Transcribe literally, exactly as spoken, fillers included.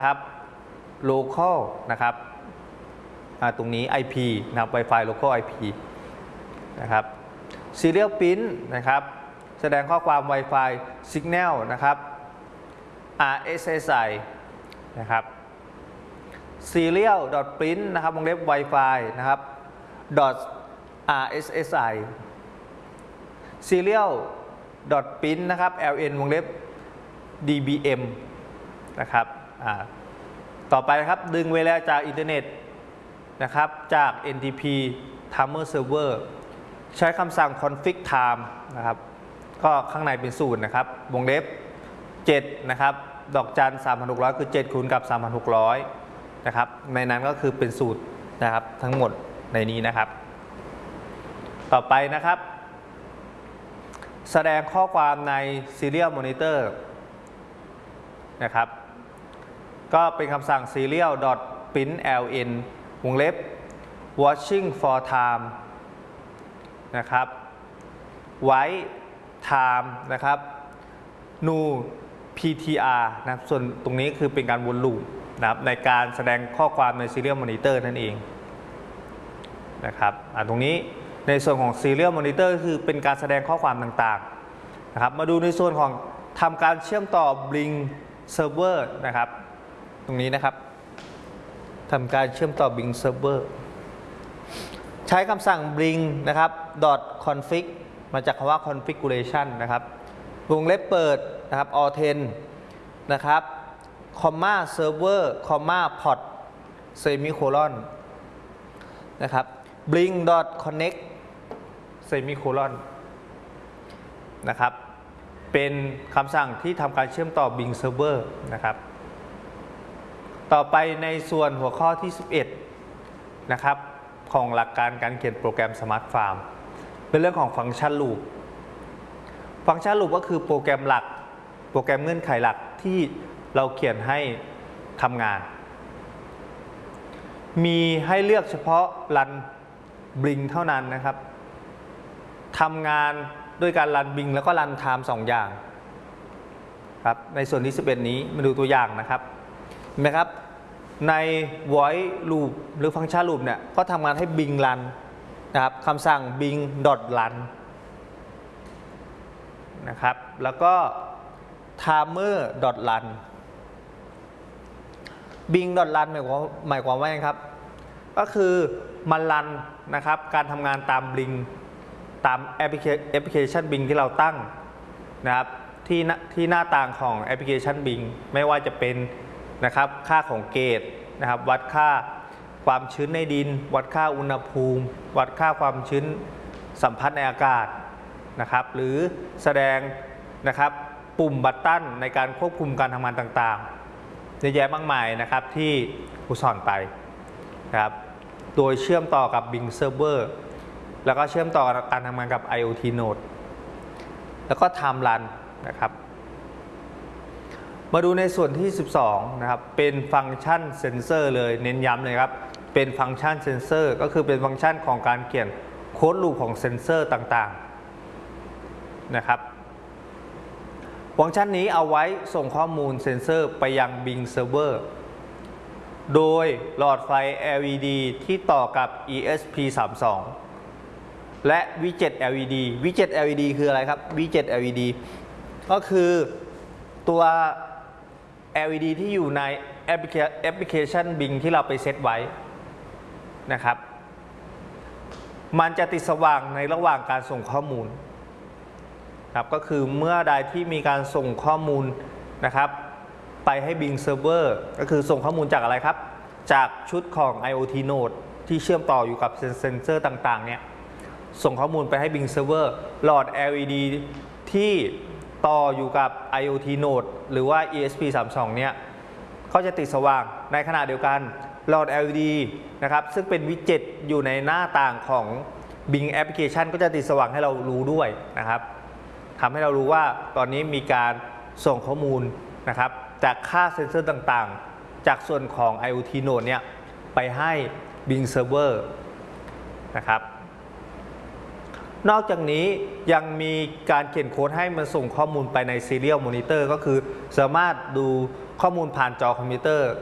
ครับ local นะครับตรงนี้ ไอ พี นะครับ Wi-Fi local ไอ พี นะครับ serial print นะครับแสดงข้อความ Wi-Fi signal นะครับ อาร์ เอส เอส ไอ นะครับ serial print นะครับวงเล็บ Wi-Fi นะครับ อาร์ เอส เอส ไอ serial print นะครับ แอล เอ็น วงเล็บ ดี บี เอ็ม นะครับต่อไปนะครับดึงเวลาจากอินเทอร์เน็ตนะครับจาก เอ็น ที พี Timer Server ใช้คำสั่ง config time นะครับก็ข้างในเป็นศูนย์นะครับวงเล็บเจ็ดนะครับดอกจัน สามพันหกร้อย คือเจ็ดคูณกับ สามพันหกร้อย นะครับในนั้นก็คือเป็นสูตรนะครับทั้งหมดในนี้นะครับต่อไปนะครับแสดงข้อความใน Serial Monitor นะครับก็เป็นคำสั่ง serial print แอล เอ็น วงเล็บ watching for time นะครับ white time นะครับ new พี ที อาร์ นะครับส่วนตรงนี้คือเป็นการวนลูปนะครับในการแสดงข้อความใน serial monitor นั่นเองนะครับตรงนี้ในส่วนของ serial monitor คือเป็นการแสดงข้อความต่างๆนะครับมาดูในส่วนของทำการเชื่อมต่อ Blink Server นะครับตรงนี้นะครับทำการเชื่อมต่อ Blink Server ใช้คำสั่ง blink นะครับ .config มาจากคำว่า configuration นะครับวงเล็บเปิดนะครับ ออ เท็น นะครับ comma server comma port semicolon นะครับ blink connect semicolon นะครับเป็นคำสั่งที่ทำการเชื่อมต่อ Blink Server นะครับต่อไปในส่วนหัวข้อที่สิบเอ็ดนะครับของหลักการการเขียนโปรแกรม Smart Farm เป็นเรื่องของฟังก์ชันลูปฟังก์ชันลูปก็คือโปรแกรมหลักโปรแกรมเงื่อนไขหลักที่เราเขียนให้ทำงานมีให้เลือกเฉพาะรัน Blink เท่านั้นนะครับทำงานด้วยการรัน Blink แล้วก็รัน Time สองอย่างครับในส่วนที่สิบเอ็ดนี้มาดูตัวอย่างนะครับเห็นไหมครับใน void loop หรือฟังก์ชัน loop เนี่ยก็ทำงานให้ Blink run นะครับคำสั่ง blink run นะครับแล้วก็ timer run blink run หมายความหมายความว่าไงครับก็คือมันรันนะครับการทำงานตาม Blink ตามแอปพลิเคชัน Blink ที่เราตั้งนะครับที่ที่หน้าต่างของแอปพลิเคชัน Blink ไม่ว่าจะเป็นนะครับค่าของเกจนะครับวัดค่าความชื้นในดินวัดค่าอุณหภูมิวัดค่าความชื้นสัมพัทธ์ในอากาศนะครับหรือแสดงนะครับปุ่มบัตตันในการควบคุมการทำงานต่างๆเยอะแยะมากมายนะครับที่ครูสอนไปนะครับโดยเชื่อมต่อกับ Blink Server แล้วก็เชื่อมต่อกับการทำงานกับ ไอ โอ ที Node แล้วก็ Time Run นะครับมาดูในส่วนที่สิบสองนะครับเป็นฟังก์ชันเซนเซอร์เลยเน้นย้ำเลยครับเป็นฟังก์ชันเซนเซอร์ก็คือเป็นฟังก์ชันของการเขียนโค้ดลูปของเซนเซอร์ต่างๆนะครับฟังก์ชันนี้เอาไว้ส่งข้อมูลเซนเซอร์ไปยัง Blink Server โดยหลอดไฟ แอล อี ดี ที่ต่อกับ อี เอส พี สามสิบสอง และ วี เจ็ด แอล อี ดี วี เจ็ด แอล อี ดี คืออะไรครับ วี เจ็ด แอล อี ดี ก็คือตัว แอล อี ดี ที่อยู่ในแอปพลิเคชัน Blink ที่เราไปเซตไว้นะครับมันจะติดสว่างในระหว่างการส่งข้อมูลครับก็คือเมื่อใดที่มีการส่งข้อมูลนะครับไปให้ Blink Server ก็คือส่งข้อมูลจากอะไรครับจากชุดของ ไอ โอ ที Node ที่เชื่อมต่ออยู่กับเซนเซอร์ต่างๆเนี่ยส่งข้อมูลไปให้ Blink Server หลอด แอล อี ดี ที่ต่ออยู่กับ ไอ โอ ที Node หรือว่า อี เอส พี สามสิบสอง เนี่ยก็จะติดสว่างในขณะเดียวกันหลอด แอล อี ดี นะครับซึ่งเป็นวิดเจ็ตอยู่ในหน้าต่างของ Blink Application ก็จะติดสว่างให้เรารู้ด้วยนะครับทำให้เรารู้ว่าตอนนี้มีการส่งข้อมูลนะครับจากค่าเซ็นเซอร์ต่างๆจากส่วนของ ไอ โอ ที Node เนี่ยไปให้ Blink Server นะครับนอกจากนี้ยังมีการเขียนโค้ดให้มันส่งข้อมูลไปใน Serial Monitor ก็คือสามารถดูข้อมูลผ่านจอคอมพิวเตอร์